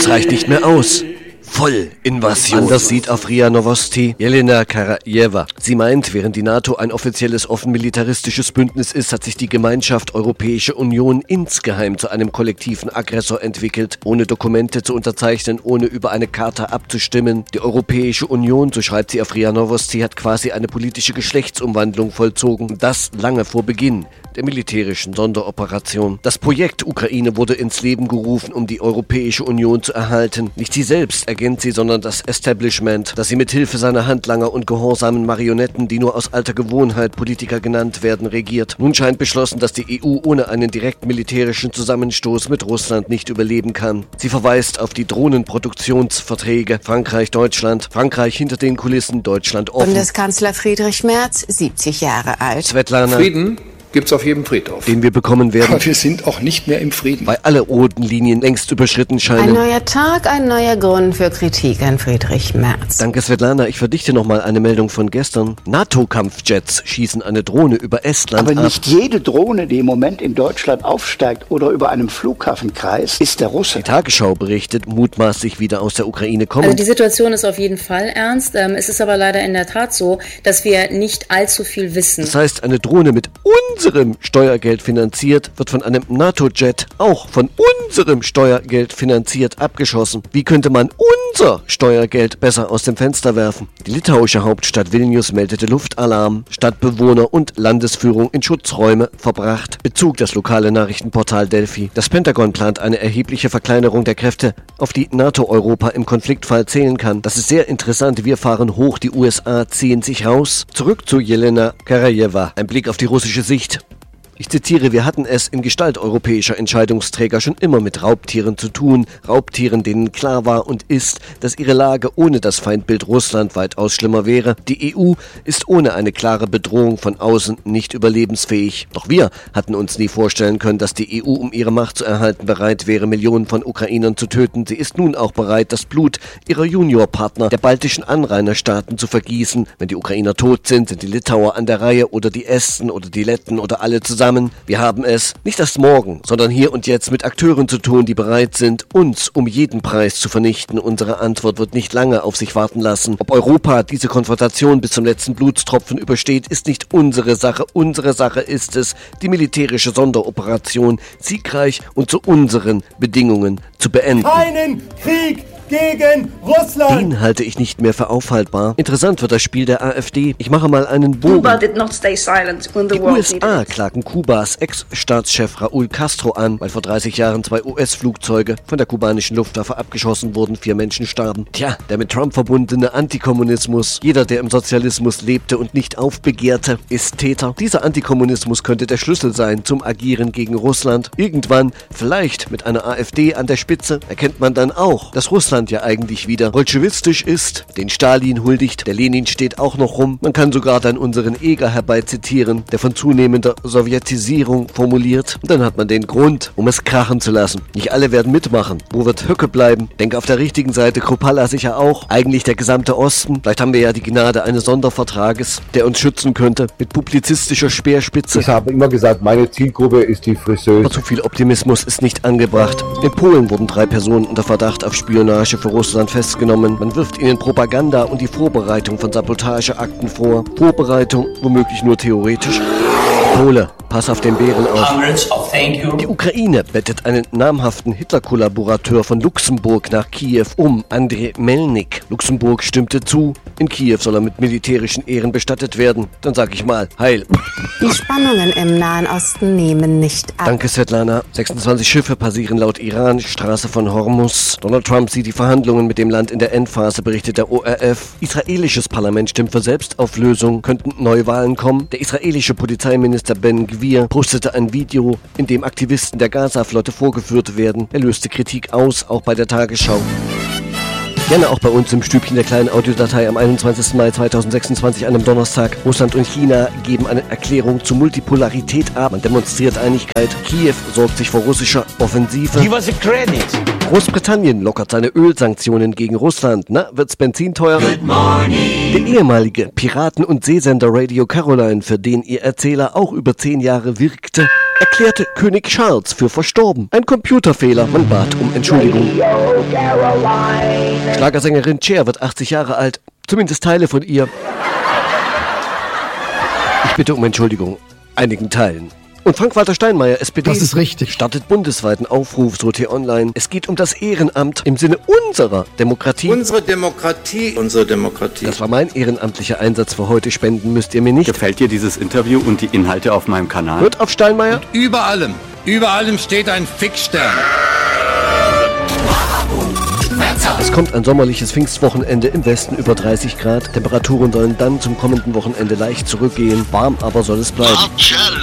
Es reicht nicht mehr aus. Vollinvasion. Anders sieht auf RIA Novosti Jelena Karajeva. Sie meint, während die NATO ein offizielles offen militaristisches Bündnis ist, hat sich die Gemeinschaft Europäische Union insgeheim zu einem kollektiven Aggressor entwickelt, ohne Dokumente zu unterzeichnen, ohne über eine Charta abzustimmen. Die Europäische Union, so schreibt sie auf RIA Novosti, hat quasi eine politische Geschlechtsumwandlung vollzogen. Das lange vor Beginn der militärischen Sonderoperation. Das Projekt Ukraine wurde ins Leben gerufen, um die Europäische Union zu erhalten. Nicht sie selbst ergänzt sie, sondern das Establishment, das sie mit Hilfe seiner Handlanger und gehorsamen Marionetten, die nur aus alter Gewohnheit Politiker genannt werden, regiert. Nun scheint beschlossen, dass die EU ohne einen direkten militärischen Zusammenstoß mit Russland nicht überleben kann. Sie verweist auf die Drohnenproduktionsverträge. Frankreich, Deutschland. Frankreich hinter den Kulissen, Deutschland offen. Bundeskanzler Friedrich Merz, 70 Jahre alt. Svetlana. Frieden gibt's auf jedem Friedhof. Den wir bekommen werden. Aber wir sind auch nicht mehr im Frieden. Weil alle roten Linien längst überschritten scheinen. Ein neuer Tag, ein neuer Grund für Kritik an Friedrich Merz. Danke, Svetlana. Ich verdichte nochmal eine Meldung von gestern. NATO-Kampfjets schießen eine Drohne über Estland ab. Aber nicht jede Drohne, die im Moment in Deutschland aufsteigt oder über einem Flughafen kreist, ist der Russe. Die Tagesschau berichtet, mutmaßlich wieder aus der Ukraine kommen. Also die Situation ist auf jeden Fall ernst. Es ist aber leider in der Tat so, dass wir nicht allzu viel wissen. Das heißt, eine Drohne mit unserem Steuergeld finanziert, wird von einem NATO-Jet auch von unserem Steuergeld finanziert abgeschossen. Wie könnte man unser Steuergeld besser aus dem Fenster werfen? Die litauische Hauptstadt Vilnius meldete Luftalarm. Stadtbewohner und Landesführung in Schutzräume verbracht. Bezug das lokale Nachrichtenportal Delphi. Das Pentagon plant eine erhebliche Verkleinerung der Kräfte, auf die NATO-Europa im Konfliktfall zählen kann. Das ist sehr interessant. Wir fahren hoch, die USA ziehen sich raus. Zurück zu Jelena Karajeva. Ein Blick auf die russische Sicht. Ich zitiere, wir hatten es in Gestalt europäischer Entscheidungsträger schon immer mit Raubtieren zu tun. Raubtieren, denen klar war und ist, dass ihre Lage ohne das Feindbild Russland weitaus schlimmer wäre. Die EU ist ohne eine klare Bedrohung von außen nicht überlebensfähig. Doch wir hatten uns nie vorstellen können, dass die EU, um ihre Macht zu erhalten, bereit wäre, Millionen von Ukrainern zu töten. Sie ist nun auch bereit, das Blut ihrer Juniorpartner, der baltischen Anrainerstaaten, zu vergießen. Wenn die Ukrainer tot sind, sind die Litauer an der Reihe oder die Esten oder die Letten oder alle zusammen. Wir haben es nicht erst morgen, sondern hier und jetzt mit Akteuren zu tun, die bereit sind, uns um jeden Preis zu vernichten. Unsere Antwort wird nicht lange auf sich warten lassen. Ob Europa diese Konfrontation bis zum letzten Blutstropfen übersteht, ist nicht unsere Sache. Unsere Sache ist es, die militärische Sonderoperation siegreich und zu unseren Bedingungen zu beenden. Keinen Krieg gegen Russland! Den halte ich nicht mehr für aufhaltbar. Interessant wird das Spiel der AfD. Ich mache mal einen Bogen. Cuba did not stay silent when the Die world USA klagen Kubas Ex-Staatschef Raúl Castro an, weil vor 30 Jahren 2 US-Flugzeuge von der kubanischen Luftwaffe abgeschossen wurden, 4 Menschen starben. Tja, der mit Trump verbundene Antikommunismus. Jeder, der im Sozialismus lebte und nicht aufbegehrte, ist Täter. Dieser Antikommunismus könnte der Schlüssel sein zum Agieren gegen Russland. Irgendwann, vielleicht mit einer AfD an der Spitze, erkennt man dann auch, dass Russland ja eigentlich wieder bolschewistisch ist, den Stalin huldigt, der Lenin steht auch noch rum. Man kann sogar dann unseren Eger herbeizitieren, der von zunehmender Sowjetisierung formuliert. Und dann hat man den Grund, um es krachen zu lassen. Nicht alle werden mitmachen. Wo wird Höcke bleiben? Denke auf der richtigen Seite, Kruppalla sicher auch. Eigentlich der gesamte Osten. Vielleicht haben wir ja die Gnade eines Sondervertrages, der uns schützen könnte, mit publizistischer Speerspitze. Ich habe immer gesagt, meine Zielgruppe ist die Friseuse. Aber zu viel Optimismus ist nicht angebracht. In Polen wurden 3 Personen unter Verdacht auf Spionage für Russland festgenommen. Man wirft ihnen Propaganda und die Vorbereitung von Sabotageakten vor. Vorbereitung womöglich nur theoretisch. Pole, pass auf den Bären auf. Die Ukraine bettet einen namhaften Hitler-Kollaborateur von Luxemburg nach Kiew um, Andrei Melnik. Luxemburg stimmte zu. In Kiew soll er mit militärischen Ehren bestattet werden. Dann sag ich mal, heil. Die Spannungen im Nahen Osten nehmen nicht ab. Danke, Svetlana. 26 Schiffe passieren laut Iran die Straße von Hormuz. Donald Trump sieht die Verhandlungen mit dem Land in der Endphase, berichtet der ORF. Israelisches Parlament stimmt für Selbstauflösung. Könnten Neuwahlen kommen? Der israelische Polizeiminister Ben Gvir postete ein Video, in dem Aktivisten der Gaza-Flotte vorgeführt werden. Er löste Kritik aus, auch bei der Tagesschau. Gerne auch bei uns im Stübchen der kleinen Audiodatei am 21. Mai 2026, einem Donnerstag. Russland und China geben eine Erklärung zur Multipolarität ab. Man demonstriert Einigkeit. Kiew sorgt sich vor russischer Offensive. Give us a credit. Großbritannien lockert seine Ölsanktionen gegen Russland. Na, wird's Benzin teuer? Good morning. Der ehemalige Piraten- und Seesender Radio Caroline, für den ihr Erzähler auch über 10 Jahre wirkte, erklärte König Charles für verstorben. Ein Computerfehler, man bat um Entschuldigung. Schlagersängerin Cher wird 80 Jahre alt, zumindest Teile von ihr. Ich bitte um Entschuldigung, einigen Teilen. Und Frank-Walter Steinmeier, SPD, das ist richtig, startet bundesweiten Aufruf, so T-Online. Es geht um das Ehrenamt im Sinne unserer Demokratie. Unsere Demokratie. Das war mein ehrenamtlicher Einsatz für heute. Spenden müsst ihr mir nicht. Gefällt dir dieses Interview und die Inhalte auf meinem Kanal? Hört auf Steinmeier. Und über allem steht ein Fixstern. Es kommt ein sommerliches Pfingstwochenende, im Westen über 30 Grad. Temperaturen sollen dann zum kommenden Wochenende leicht zurückgehen. Warm aber soll es bleiben.